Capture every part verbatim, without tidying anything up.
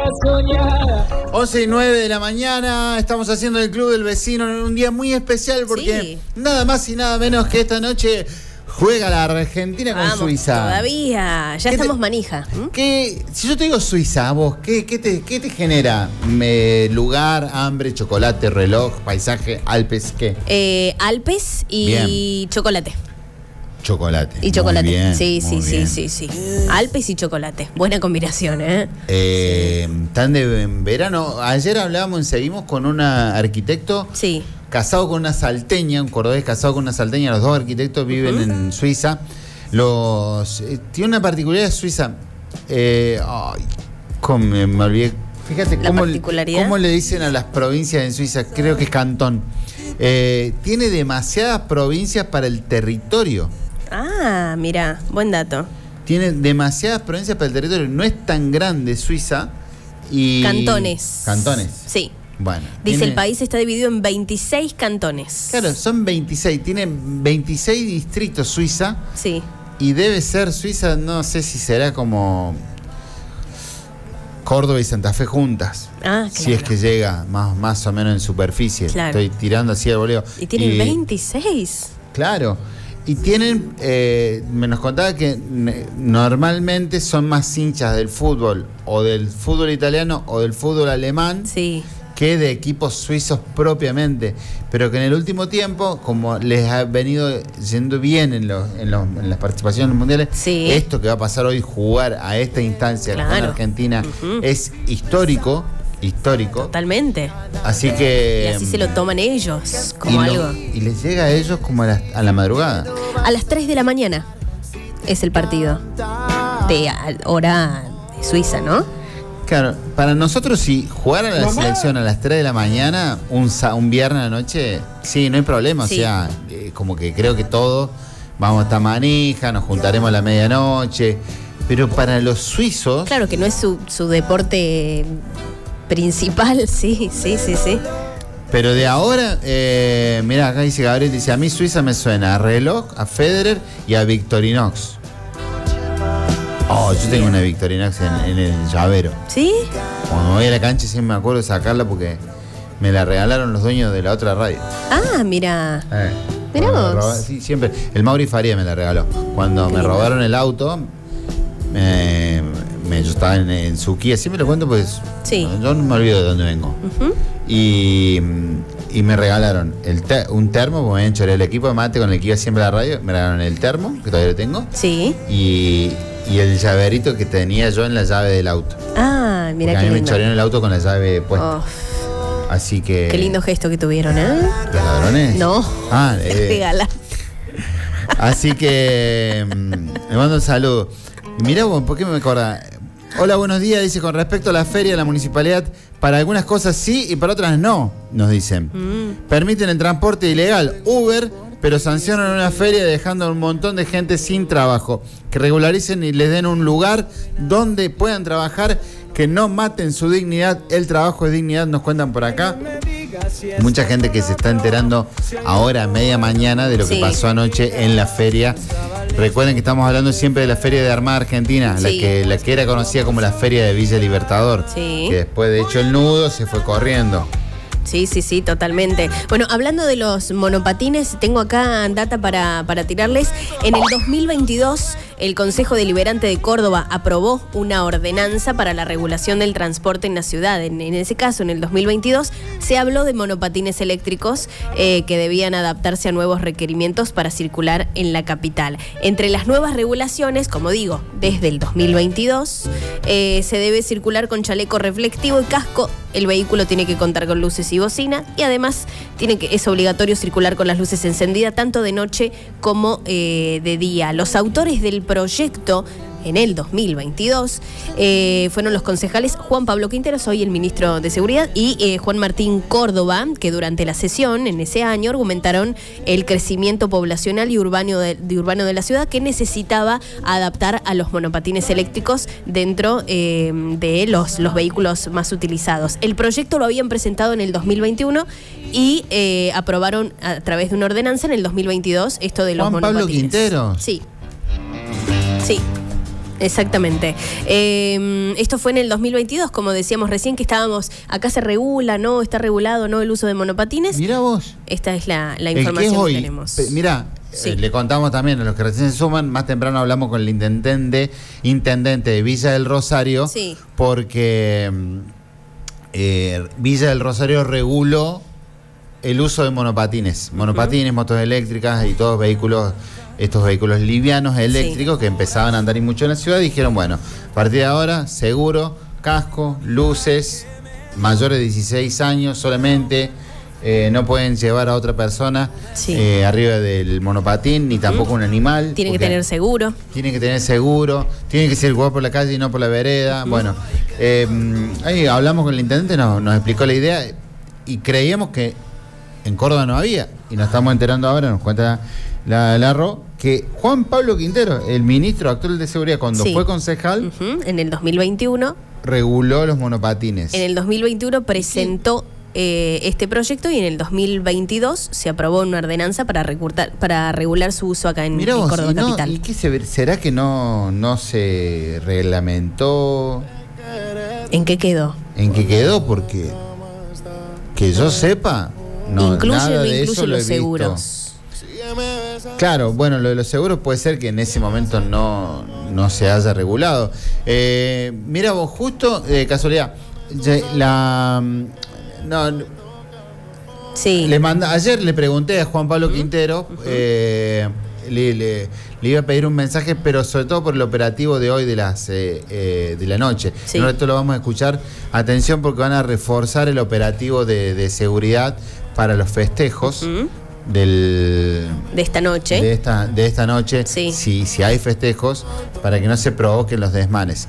once y nueve de la mañana, estamos haciendo el Club del Vecino en un día muy especial porque sí. nada más y nada menos que esta noche juega la Argentina con Vamos, Suiza. Todavía, ya estamos te, manija. ¿Mm? ¿qué, si yo te digo Suiza, vos, ¿qué, qué, te, qué te genera? Me, lugar, hambre, chocolate, reloj, paisaje, Alpes, ¿qué? Eh, Alpes y Bien. chocolate. Chocolate. Y chocolate. Muy bien, sí, sí, muy sí, bien. sí, sí. Alpes y chocolate. Buena combinación, ¿eh? eh sí. Están de en verano. Ayer hablábamos, seguimos con un arquitecto. Sí. Casado con una salteña, un cordobés casado con una salteña. Los dos arquitectos viven uh-huh. en Suiza. Los eh, tiene una particularidad Suiza. Eh, ay, cómo me, me olvidé. Fíjate cómo, cómo le dicen a las provincias en Suiza. Creo que es cantón. Eh, tiene demasiadas provincias para el territorio. Ah, mira, buen dato. Tiene demasiadas provincias para el territorio. No es tan grande Suiza. Y cantones. Cantones. Sí. Bueno. Dice tiene... el país está dividido en veintiséis cantones. Claro, son veintiséis. Tiene veintiséis distritos Suiza. Sí. Y debe ser Suiza, no sé si será como Córdoba y Santa Fe juntas. Ah, claro. Si es que llega más, más o menos en superficie. Claro. Estoy tirando así al voleo. Y tienen y... veintiséis. Claro. Y tienen, eh, me nos contaba que ne- normalmente son más hinchas del fútbol o del fútbol italiano o del fútbol alemán sí. que de equipos suizos propiamente, pero que en el último tiempo, como les ha venido yendo bien en, los, en, los, en las participaciones mundiales, sí. esto que va a pasar hoy, jugar a esta instancia claro. con Argentina, uh-huh. es histórico. Histórico. Totalmente. Así que... Y así se lo toman ellos, como y algo. Lo, y les llega a ellos como a la, a la madrugada. A las tres de la mañana es el partido. De hora de Suiza, ¿no? Claro, para nosotros si jugar a la Mamá. selección a las tres de la mañana, un, un viernes a la noche, sí, no hay problema. Sí. O sea, eh, como que creo que todos vamos a estar manija, nos juntaremos a la medianoche. Pero para los suizos... Claro que no es su, su deporte... principal, sí, sí, sí, sí. Pero de ahora, eh, mira, acá dice Gabriel, dice, a mí Suiza me suena a reloj, a Federer y a Victorinox. Oh, yo tengo una Victorinox en, en el llavero. ¿Sí? Cuando voy a la cancha siempre me acuerdo de sacarla porque me la regalaron los dueños de la otra radio. Ah, mira. Eh, Mirá vos. Roba, sí, siempre. El Mauri Faría me la regaló. Cuando me robaron el auto... Eh, me, yo estaba en, en su Kia, siempre lo cuento pues sí. yo no me olvido de dónde vengo. Uh-huh. y, y me regalaron el te, un termo, porque me habían choreado el equipo de mate con el que iba siempre a la radio, me regalaron el termo, que todavía lo tengo, sí. y, y el llaverito que tenía yo en la llave del auto. Ah, mira porque qué a mí lindo. Me chorearon el auto con la llave puesta. Oh. Así que... Qué lindo gesto que tuvieron, ¿eh? ¿Los ladrones? No, ah, eh, regala. Así que me mando un saludo. Mirá vos, ¿por qué me acuerda? Hola, buenos días, dice, con respecto a la feria, la municipalidad, para algunas cosas sí y para otras no, nos dicen. Mm. Permiten el transporte ilegal, Uber, pero sancionan una feria dejando a un montón de gente sin trabajo. Que regularicen y les den un lugar donde puedan trabajar, que no maten su dignidad. El trabajo es dignidad, nos cuentan por acá. Mucha gente que se está enterando ahora a media mañana de lo que sí. pasó anoche en la feria. Recuerden que estamos hablando siempre de la Feria de Armada Argentina, sí. la, que, la que era conocida como la Feria de Villa Libertador, sí. que después de hecho el nudo se fue corriendo. Sí, sí, sí, totalmente. Bueno, hablando de los monopatines, tengo acá data para, para tirarles. En el dos mil veintidós, el Consejo Deliberante de Córdoba aprobó una ordenanza para la regulación del transporte en la ciudad. En, en ese caso, en el dos mil veintidós, se habló de monopatines eléctricos eh, que debían adaptarse a nuevos requerimientos para circular en la capital. Entre las nuevas regulaciones, como digo, desde el dos mil veintidós, eh, se debe circular con chaleco reflectivo y casco. El vehículo tiene que contar con luces y bocina y además tiene que, es obligatorio circular con las luces encendidas tanto de noche como eh, de día. Los autores del proyecto en el dos mil veintidós eh, fueron los concejales Juan Pablo Quinteros, hoy el ministro de Seguridad, y eh, Juan Martín Córdoba, que durante la sesión en ese año argumentaron el crecimiento poblacional y urbano de, de, urbano de la ciudad que necesitaba adaptar a los monopatines eléctricos dentro eh, de los, los vehículos más utilizados. El proyecto lo habían presentado en el dos mil veintiuno y eh, aprobaron a través de una ordenanza en el dos mil veintidós esto de los Juan monopatines. Pablo Quinteros. Sí. Sí. Exactamente. Eh, esto fue en el dos mil veintidós, como decíamos recién, que estábamos, acá se regula, ¿no? Está regulado, ¿no? El uso de monopatines. Mirá vos. Esta es la, la El información que, es hoy, que tenemos. pe- Mirá, Sí. eh, le contamos también a los que recién se suman, más temprano hablamos con el intendente, intendente de Villa del Rosario, Sí. porque mm, eh, Villa del Rosario reguló el uso de monopatines, monopatines, motos eléctricas y todos vehículos, estos vehículos livianos eléctricos Sí. que empezaban a andar y mucho en la ciudad, dijeron, bueno, a partir de ahora, seguro, casco, luces, mayores de dieciséis años solamente, eh, no pueden llevar a otra persona Sí. eh, arriba del monopatín, ni tampoco un animal. Tiene que porque tener seguro. Tiene que tener seguro, tiene que ser jugar por la calle y no por la vereda. Bueno, eh, ahí hablamos con el intendente, nos, nos explicó la idea y creíamos que en Córdoba no había, y nos estamos enterando ahora, nos cuenta la, la Ro, que Juan Pablo Quintero, el ministro actual de Seguridad, cuando Sí. fue concejal, Ujú, en el dos mil veintiuno. reguló los monopatines. En el dos mil veintiuno presentó eh, este proyecto y en el dos mil veintidós se aprobó una ordenanza para, recurtar, para regular su uso acá en, Mirá en vos, Córdoba y no- Capital. ¿y qué se, ve- será que no, no se reglamentó? ¿En qué quedó? ¿En qué quedó? Porque que yo sepa, no, incluye nada o no de incluye eso lo he los visto. seguros. Claro, bueno, lo de los seguros puede ser que en ese momento no, no se haya regulado. Eh, mira vos, justo de casualidad, ye- la no, Sí. le manda, ayer le pregunté a Juan Pablo Quintero, eh, le, le- le iba a pedir un mensaje, pero sobre todo por el operativo de hoy de las eh, eh, de la noche. Sí. En un rato lo vamos a escuchar. Atención porque van a reforzar el operativo de, de seguridad para los festejos Ujú. del De esta noche. de esta de esta noche, Sí. si, si hay festejos, para que no se provoquen los desmanes.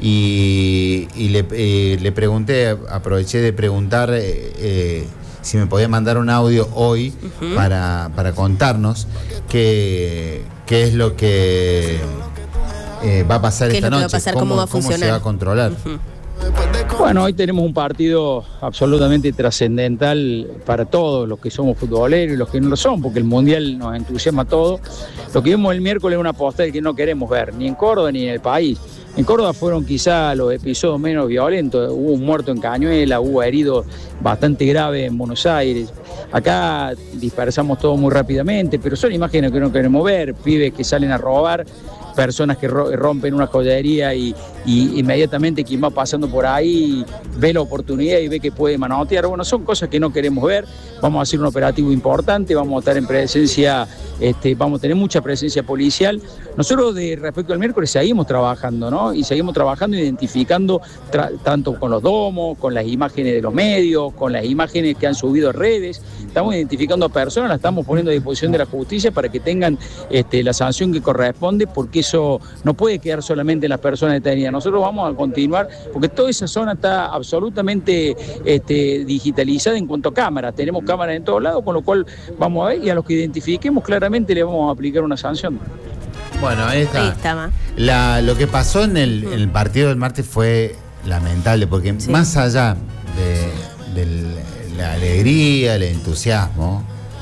Y, y le, eh, le pregunté, aproveché de preguntar eh, eh, si me podía mandar un audio hoy Ujú. para, para contarnos qué, qué es lo que eh, va a pasar ¿Qué es esta lo que va a noche, pasar? ¿Cómo va a se funcionar? va a controlar. Ujú. Bueno, hoy tenemos un partido absolutamente trascendental para todos los que somos futboleros y los que no lo son, porque el Mundial nos entusiasma a todos. Lo que vimos el miércoles es una postal que no queremos ver, ni en Córdoba ni en el país. En Córdoba fueron quizá los episodios menos violentos, hubo un muerto en Cañuela, hubo heridos bastante graves en Buenos Aires. Acá dispersamos todo muy rápidamente, pero son imágenes que no queremos ver, pibes que salen a robar, personas que ro- rompen una joyería y, y inmediatamente quien va pasando por ahí ve la oportunidad y ve que puede manotear. Bueno, son cosas que no queremos ver. Vamos a hacer un operativo importante, vamos a estar en presencia, este, vamos a tener mucha presencia policial. Nosotros de respecto al miércoles seguimos trabajando, ¿no? Y seguimos trabajando, identificando tra- tanto con los domos, con las imágenes de los medios, con las imágenes que han subido a redes. Estamos identificando a personas, las estamos poniendo a disposición de la justicia para que tengan este, la sanción que corresponde, porque eso no puede quedar solamente en las personas detenidas. Nosotros vamos a continuar, porque toda esa zona está absolutamente este, digitalizada en cuanto a cámaras. Tenemos cámaras en todos lados, con lo cual vamos a ver y a los que identifiquemos claramente le vamos a aplicar una sanción. Bueno, ahí está. Ahí estaba. La, lo que pasó en el, en el partido del martes fue lamentable, porque Sí. más allá de, de la alegría, el entusiasmo,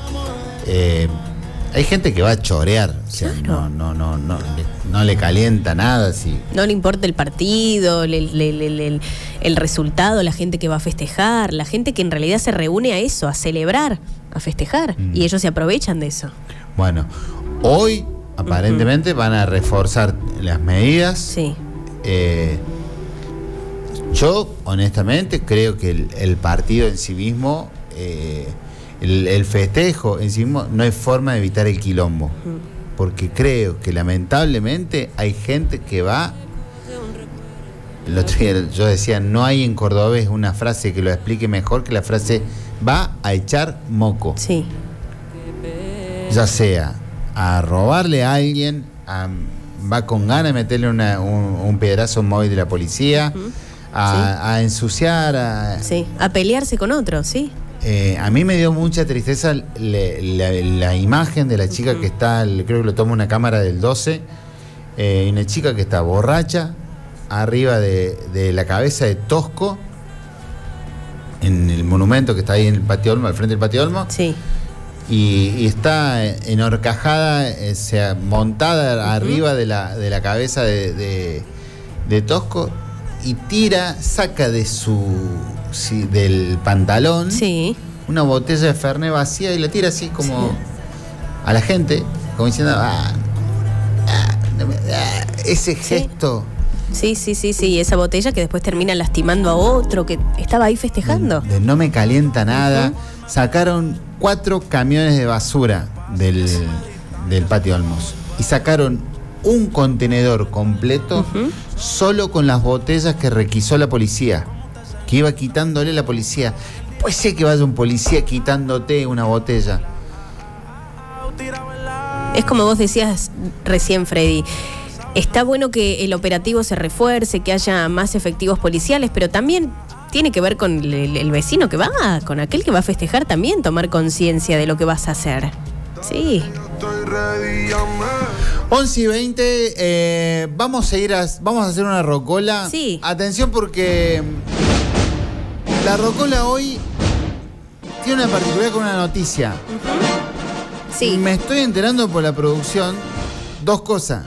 eh, hay gente que va a chorear. O sea, Claro. no, no, no, no, le, no le calienta nada. Si, No le importa el partido, el, el- el- el- el- el resultado, la gente que va a festejar, la gente que en realidad se reúne a eso, a celebrar, a festejar. Mm. Y ellos se aprovechan de eso. bueno, hoy aparentemente van a reforzar las medidas. Sí. Eh, yo, honestamente, creo que el, el partido en sí mismo, eh, el, el festejo en sí mismo, no hay forma de evitar el quilombo. Porque creo que lamentablemente hay gente que va. El otro día yo decía, no hay en cordobés una frase que lo explique mejor que la frase va a echar moco. Sí. Ya sea a robarle a alguien, a- va con ganas de meterle una- un, un pedazo móvil de la policía, Ujú. a, a ensuciar, a, Sí. A pelearse con otros, sí. eh, a mí me dio mucha tristeza le- la, la imagen de la chica que está, le- creo que lo toma una cámara del doce, eh, una chica que está borracha, arriba de, de la cabeza de Tosco, en el monumento que está ahí en el Patio Olmo, al frente del Patio Olmo, Sí. y, y está en horcajada, eh, sea, montada uh-huh. arriba de la, de la cabeza de, de, de Tosco y tira, saca de su sí, del pantalón sí. una botella de Fernet vacía y la tira así como sí. a la gente, como diciendo, ah, ah, no me, ah, ese gesto. Sí, sí, sí, sí, esa botella que después termina lastimando a otro que estaba ahí festejando. De, de no me calienta nada. Uh-huh. Sacaron cuatro camiones de basura del, del patio Olmos y sacaron un contenedor completo uh-huh. solo con las botellas que requisó la policía, que iba quitándole la policía. Puede ser que vaya un policía quitándote una botella. Es como vos decías recién, Freddy. Está bueno que el operativo se refuerce, que haya más efectivos policiales, pero también tiene que ver con el, el vecino que va, con aquel que va a festejar también, tomar conciencia de lo que vas a hacer. Sí. once y veinte, eh, vamos a ir a, vamos a hacer una rocola. Sí. Atención porque la rocola hoy tiene una particularidad con una noticia. Uh-huh. Sí. Me estoy enterando por la producción dos cosas.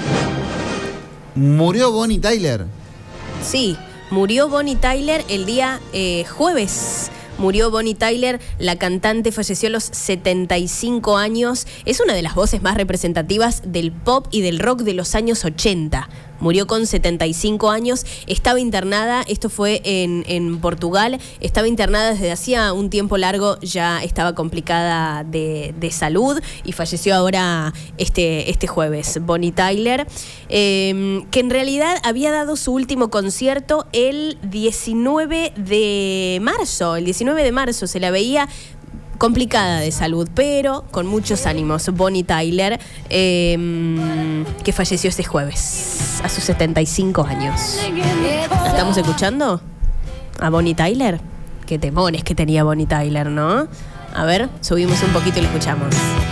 ¿Murió Bonnie Tyler? Sí, murió Bonnie Tyler el día eh, jueves. Murió Bonnie Tyler, la cantante falleció a los setenta y cinco años. Es una de las voces más representativas del pop y del rock de los años ochenta. Murió con setenta y cinco años, estaba internada, esto fue en, en Portugal, estaba internada desde hacía un tiempo largo, ya estaba complicada de, de salud y falleció ahora este, este jueves. Bonnie Tyler, eh, que en realidad había dado su último concierto el diecinueve de marzo, el diecinueve de marzo se la veía complicada de salud, pero con muchos ánimos. Bonnie Tyler, eh, que falleció este jueves, a sus setenta y cinco años. ¿La estamos escuchando? ¿A Bonnie Tyler? Qué temores que tenía Bonnie Tyler, ¿no? A ver, subimos un poquito y lo escuchamos.